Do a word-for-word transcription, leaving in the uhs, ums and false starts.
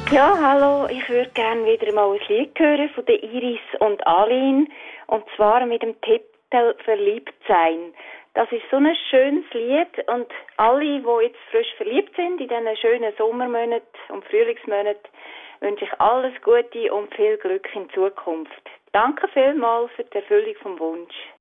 Ja, hallo, ich würde gerne wieder mal ein Lied hören von der Iris und Aline. Und zwar mit dem Titel «Verliebt sein». Das ist so ein schönes Lied und alle, die jetzt frisch verliebt sind in diesen schönen Sommermonaten und Frühlingsmonaten, wünsche ich alles Gute und viel Glück in Zukunft. Danke vielmals für die Erfüllung vom Wunsch.